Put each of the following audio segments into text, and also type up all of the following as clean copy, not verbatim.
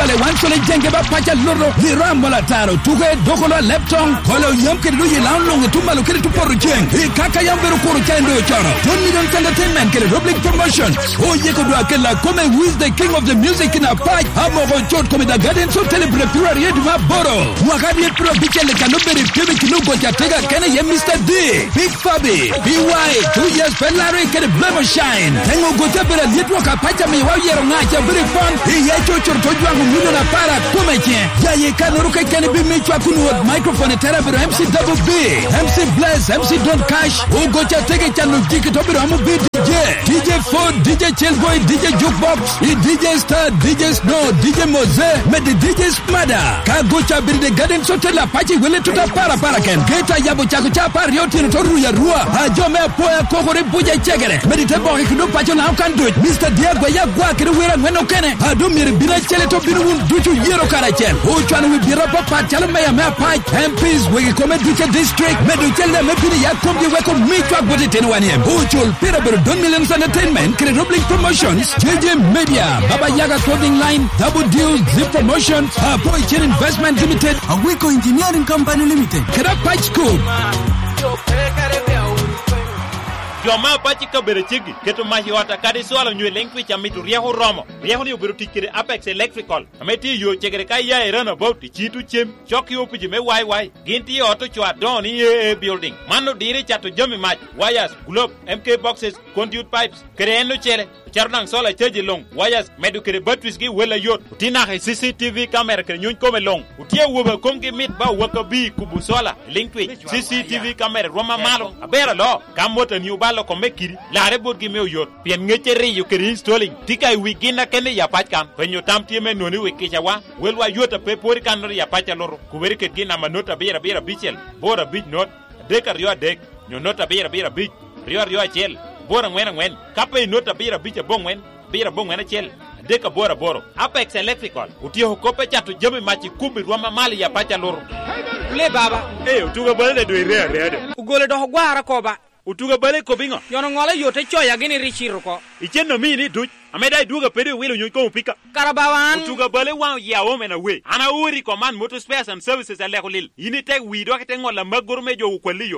Sole wan sole jenge ba pacha loro lirambola taro tuge dokolo leptong kolo yamke luyi launlong tumbalo kele tuporo jeng kaka yambero koro kendo choro Don Million Entertainment kele public promotion oye ko doa kela kome who is the king of the music in a pach amo ko chot kome da garden so celebrate pura riedu ma boro wakadi pro bichele kanobere pibe kinugo chatega kene ye Mr. D Big Fabi BY 2 years Ferrari kele blemo shine tengo gote bere lietwa ka pacha me wa yero ngacha very fun ye chochor tojwangu muno na para kumeche ya ye kanuruka kene bi michwa kunu microphone terabero MC Double B MC Bless MC Don't Cash ugo chatege chanu jiki tobero amu B DJ Ford DJ Chillboy DJ Jukebox DJ Star DJ Snow DJ Moze med DJ Smada kagocha birde garden sotela pachi wele tuta para ken geta yabo chako chapa rioti toru ya rua ajome poya kokore buje chegere medite boke kuno pacho na kan do Mr. Diego ya gwa kire wera ngeno kene adu mir bina chele to binu duchu yero karachel o chwana wi bira papa chalo meya me pa MPs we come DJ district medu chele me bini ya kombi we ko mitwa bote tenwani o chol pira ber Don Million Entertainment kire public promotions JJ Media Baba Yaga clothing line Double Deals Zip Promotions Boy Chain Investment Limited Awiko Engineering Company Limited Kira Pach Scoop Joma pachi kabere chigi keto mahi wata kadi swalo nywe lengwi cha mitu riahu romo riahu ni ubiru tikire Apex Electrical ameti yo chegere kai ya erana about chitu chem choki opiji me wai ginti auto chwa don EA building mano dire chato jomi match wires globe MK boxes conduit pipes kere eno chere charnang sola cheji long wires medu kere batwis gi wela yot utina hai CCTV camera kere nyun kome long utie woba komgi mit ba waka bi kubu sola lengwi CCTV camera roma malo abera lo kamota ni balo ko mekiri la rebot gi mew yot pien ngechere yo keri installing tikai wigina kene ya pachkan penyo tamti me noni wikisha wa welwa yota pe pori kanor ya pacha loro kuberi ket gina manota bera bichel bora bich not dekar yo dek nyo nota bera bich rio chel bora ngwen kape nota bera bicha bongwen bera bongwen chel deka bora Apex Electrical utio kope chatu jemi machi kubi rwama mali ya pacha loro le baba utuga bale do ire ugole do gwara ko ba utuga bale ko bingo yono ngole yote choya gini richiro ko icheno mini duch ameda duga pede wilo nyuko pika karabawan utuga bale wa ya womena we ana uri command motor spares and services ale kolil yini tek wido ke ngola magor mejo ukwaliyo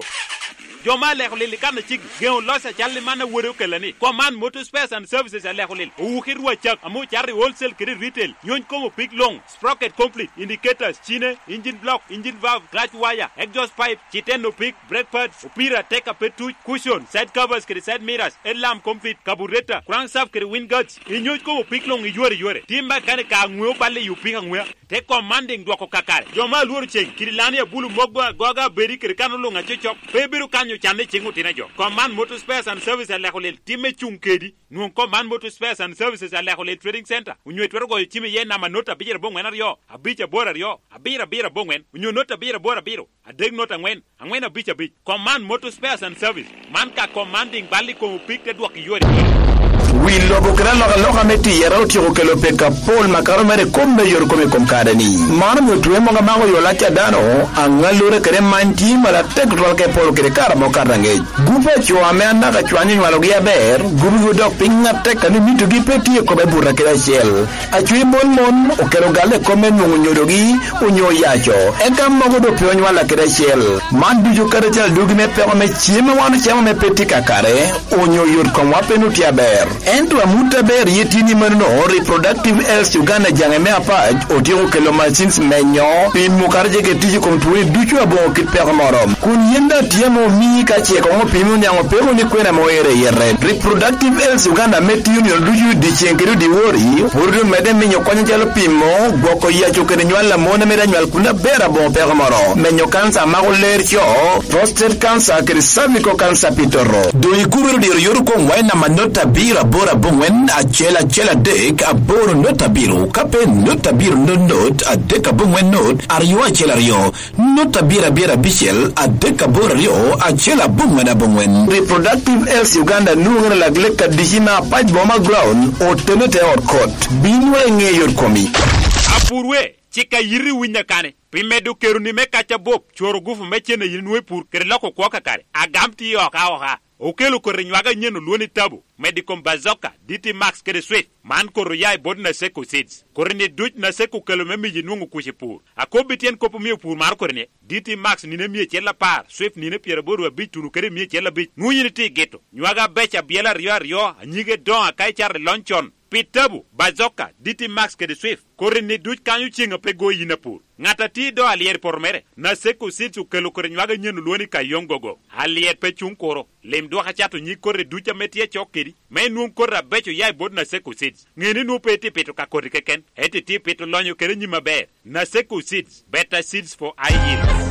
Joma le kolil kana chigi geo losa challe mana woro kelani command motor spares and services ale kolil ukirwa chak amu chari wholesale kiri retail nyon ko pick long sprocket complete indicators chine engine block engine valve clutch wire exhaust pipe chiteno pick brake pads upira take a petu cushion side covers kiri side mirrors lamp complete carburetor crankshaft kiri wind guards inyon ko pick long yore timba kane ka ngwe balle yupinga ngwe te commanding dwako kakare joma luor cheng kiri lani ya bulu mogwa goga beri kiri kanolo nga chochok pebiru kanyo chande chengu tinajo command motor spares and services ale kolil time chungkedi nuon command motor spares and services ale kolil trading center unyo twergo time ye na manota bijere bongwen aryo abicha bora ryo abira bongwen unyo nota bijere bora biro adeg nota ngwen abicha bij command motor spares and service man ka commanding bali ko pikte dwak yori Willo bokra loga meti yero tiro kelo peka Paul makaro mere kombe yor kome komkadani marmo tuwe monga mango yolacha dano angalure kere manti mala tektrol ke Paul kere karamo karange gufa chwa me anaka chwanyi nwalogia ber gubu dok pinga tekani mitu gi peti ko be burra kere shell achui mon okero gale kome nyodogi unyo yacho ekam mogo do pyo nwala kere shell man dujo kare chal dugi me pe me chiema wanu chiema me peti kakare unyo yor komwa penutia ber Entwa mutaber yetini mano reproductive health Uganda jangeme apaj otiro kelo machines menyo pin mukarje ke tiji komturi duchu abo kit permorom kun yenda tiemo mi ka che ko pimu nyango pero ni kwena moere yere reproductive health Uganda meti union duchu di chenkero di wori hurdu mede menyo kwanya jalo pimo goko ya chokere nywala mona meda nywal kuna bera bo permorom menyo kansa magoler cho prostate cancer kri cervical cancer pitoro do ikuru di yoru ko waina manota bira bora bongwen a chela dek a boro nota biro kape nota biro not a deka bongwen not ariyo a chela rio nota bira bichel a deka bora rio a chela bongwen a bongwen reproductive health Uganda nungana lagleka dijima paj boma ground o tenote or court binwe nge yor komi apurwe chika yiri winya kane pimedu keruni me kacha bob choro gufu me chene yinwe pur kere lako kwa kare agamti yo ka okelo ko renywaga nyeno luoni tabu medicom bazoka DT Max kere swift man ko yai bod na seko seeds korne duj na seko kelo me miji nungu kushi pur akobitien kopo mi pur mar korne DT Max ni ne mi chela par swift ni ne piere bodu abitunu kere mi chela bit nuyi ti geto nywaga becha biela rio anyige don akai char lonchon pitabu bazoka DT Max kede swift korne duj kanyu chinga pego yina pur ngata ti do alier pormere na seko seeds kelo ko renywaga nyeno luoni kayongogo alier pe chunkoro lem do chato nyi korre ducha metie chokeri me nun korra becho yai bod na seko seeds ngeni nu peti peto ka korri keken eti ti peto lonyo kere nyima be na seko seeds better seeds for I yield